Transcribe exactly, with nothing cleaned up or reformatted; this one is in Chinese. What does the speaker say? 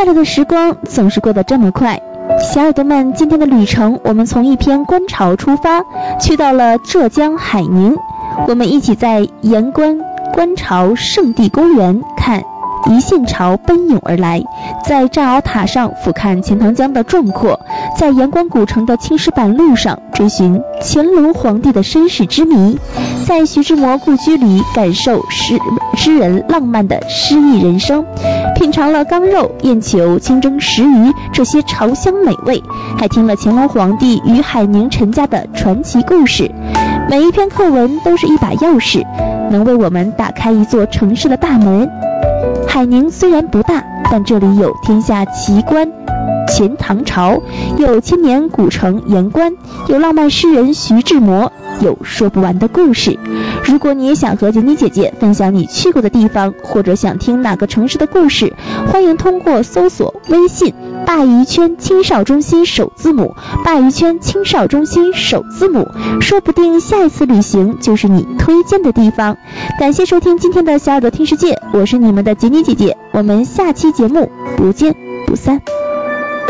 快乐的时光总是过得这么快。小耳朵们，今天的旅程我们从一篇观潮出发，去到了浙江海宁。我们一起在盐官观潮圣地公园看一线潮奔涌而来，在战鳌塔上俯瞰钱塘江的壮阔，在盐官古城的青石板路上追寻乾隆皇帝的身世之谜，在徐志摩故居里感受诗诗人浪漫的诗意人生，品尝了缸肉、燕球、清蒸石鱼这些潮香美味，还听了乾隆皇帝与海宁陈家的传奇故事。每一篇课文都是一把钥匙，能为我们打开一座城市的大门。海宁虽然不大，但这里有天下奇观钱塘潮，有千年古城盐官，有浪漫诗人徐志摩，有说不完的故事。如果你也想和杰妮姐姐分享你去过的地方，或者想听哪个城市的故事，欢迎通过搜索微信鲅鱼圈青少中心首字母，鲅鱼圈青少中心首字母，说不定下一次旅行就是你推荐的地方。感谢收听今天的小耳朵听世界，我是你们的杰妮姐姐，我们下期节目不见不散。